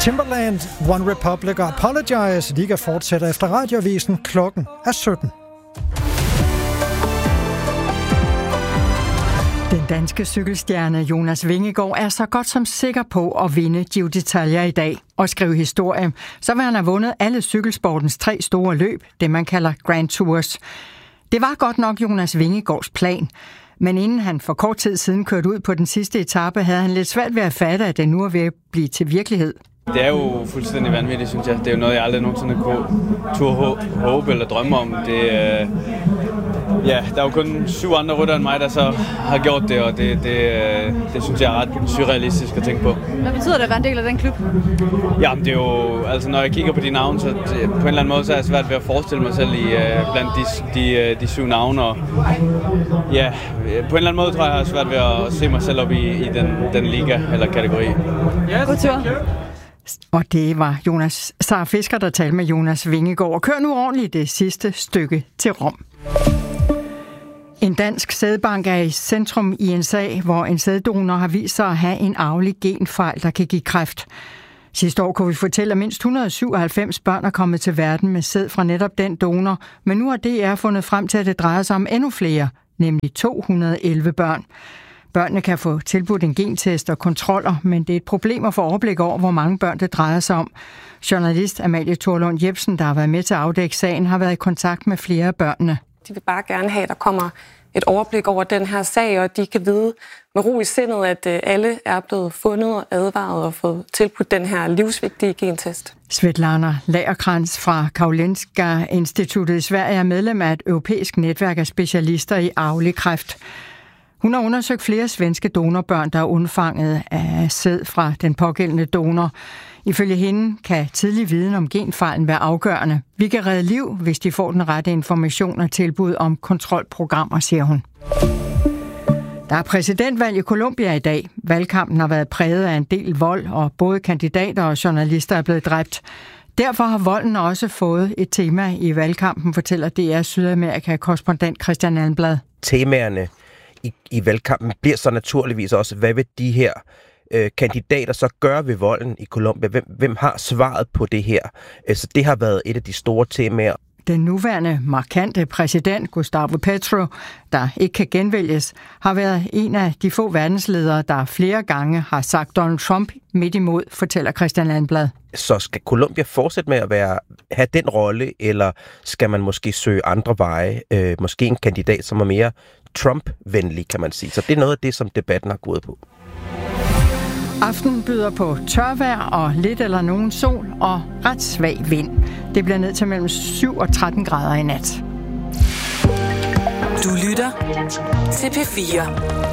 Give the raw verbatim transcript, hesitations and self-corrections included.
Timbaland, One Republic og Apologize. Liga fortsætter efter Radioavisen. Klokken er sytten. Den danske cykelstjerne Jonas Vingegaard er så godt som sikker på at vinde Giro d'Italia i dag og skrive historie. Så vil han have vundet alle cykelsportens tre store løb, det man kalder Grand Tours. Det var godt nok Jonas Vingegaards plan. Men inden han for kort tid siden kørte ud på den sidste etape, havde han lidt svært ved at fatte, at det nu er ved at blive til virkelighed. Det er jo fuldstændig vanvittigt, synes jeg. Det er jo noget, jeg aldrig nogensinde kunne turde håbe eller drømme om. Det, øh, ja, der er jo kun syv andre ryttere end mig, der så har gjort det, og det, det, øh, det synes jeg er ret surrealistisk at tænke på. Hvad betyder det at være en del af den klub? Jamen, det er jo, altså når jeg kigger på de navne, så det, på en eller anden måde, så er det svært ved at forestille mig selv i, øh, blandt de, de, de syv navne. Og, ja, på en eller anden måde tror jeg, jeg har svært ved at se mig selv op i, i den, den liga eller kategori. God tur. Og det var Jonas Sara Fisker, der talte med Jonas Vingegaard. Og kør nu ordentligt det sidste stykke til Rom. En dansk sædbank er i centrum i en sag, hvor en sæddonor har vist sig at have en arvelig genfejl, der kan give kræft. Sidste år kunne vi fortælle, at mindst et hundrede syvoghalvfems børn er kommet til verden med sæd fra netop den donor, men nu har D R fundet frem til, at det drejer sig om endnu flere, nemlig to hundrede og elleve børn. Børnene kan få tilbudt en gentest og kontroller, men det er et problem at få overblik over, hvor mange børn det drejer sig om. Journalist Amalie Thorlund Jepsen, der har været med til at afdække sagen, har været i kontakt med flere af børnene. De vil bare gerne have, at der kommer et overblik over den her sag, og de kan vide med ro i sindet, at alle er blevet fundet og advaret og fået tilbudt den her livsvigtige gentest. Svetlana Lagerkrantz fra Karolinska Instituttet i Sverige er medlem af et europæisk netværk af specialister i arvelig kræft. Hun har undersøgt flere svenske donorbørn, der er undfanget af sæd fra den pågældende donor. Ifølge hende kan tidlig viden om genfejlen være afgørende. Vi kan redde liv, hvis de får den rette information og tilbud om kontrolprogrammer, siger hun. Der er præsidentvalg i Colombia i dag. Valgkampen har været præget af en del vold, og både kandidater og journalister er blevet dræbt. Derfor har volden også fået et tema i valgkampen, fortæller D R Sydamerika-korrespondent Christian Almblad. Temaerne i, i valgkampen bliver så naturligvis også, hvad vil de her øh, kandidater så gøre ved volden i Colombia? Hvem, hvem har svaret på det her? Så det har været et af de store temaer. Den nuværende markante præsident, Gustavo Petro, der ikke kan genvælges, har været en af de få verdensledere, der flere gange har sagt Donald Trump midt imod, fortæller Christian Almblad. Så skal Colombia fortsætte med at være, have den rolle, eller skal man måske søge andre veje? Øh, måske en kandidat, som er mere Trump-venlig, kan man sige. Så det er noget af det, som debatten har gået på. Aften byder på tørvejr og lidt eller nogen sol og ret svag vind. Det bliver ned til mellem syv og tretten grader i nat. Du lytter til P fire.